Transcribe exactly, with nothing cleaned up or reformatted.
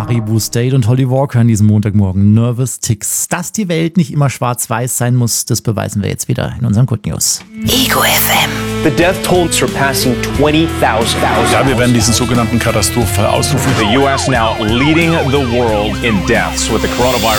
Maribu State und Holly Walker an diesem Montagmorgen. Nervous Ticks. Dass die Welt nicht immer schwarz-weiß sein muss, das beweisen wir jetzt wieder in unseren Good News. Ego F M. The death toll surpassing twenty thousand. Ja, wir werden diesen sogenannten Katastrophenfall ausrufen. The U S now leading the world in deaths with the coronavirus.